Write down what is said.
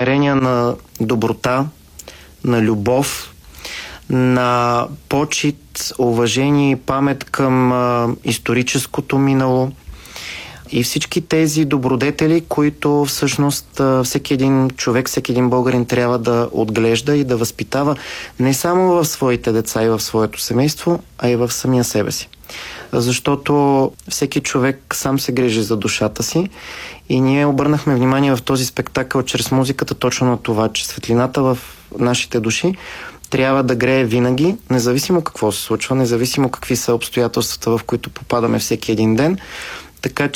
измерения на доброта, на любов, на почит, уважение и памет към историческото минало и всички тези добродетели, които всъщност всеки един човек, всеки един българин трябва да отглежда и да възпитава не само в своите деца и в своето семейство, а и в самия себе си. Защото всеки човек сам се грижи за душата си и ние обърнахме внимание в този спектакъл чрез музиката точно на това, че светлината в нашите души трябва да грее винаги, независимо какво се случва, независимо какви са обстоятелствата, в които попадаме всеки един ден. Така